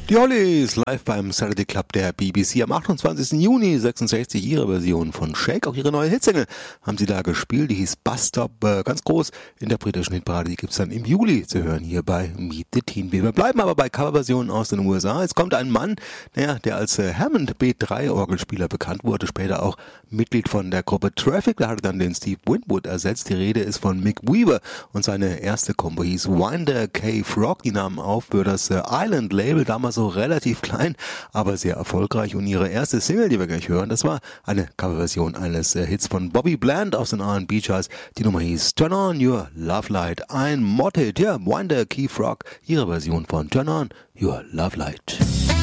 Die Hollies live beim Saturday Club der BBC am 28. Juni 66, ihre Version von Shake, auch ihre neue Hitsingle haben sie da gespielt, die hieß Bus Stop, ganz groß in der britischen Hitparade, die gibt's dann im Juli zu hören hier bei Meet the Teen Bee. Wir bleiben aber bei Coverversionen aus den USA. Jetzt kommt ein Mann, der als Hammond B3 Orgelspieler bekannt wurde, später auch Mitglied von der Gruppe Traffic, da hat er dann den Steve Winwood ersetzt. Die Rede ist von Mick Weaver und seine erste Combo hieß Winder Cave Rock, die nahmen auf für das Island Label, damals so relativ klein, aber sehr erfolgreich, und ihre erste Single, die wir gleich hören, das war eine Coverversion eines Hits von Bobby Bland aus den R&B Charts. Die Nummer hieß Turn On Your Love Light, ein Mod-Hit, ja, Winder Cave Rock, ihre Version von Turn On Your Love Light.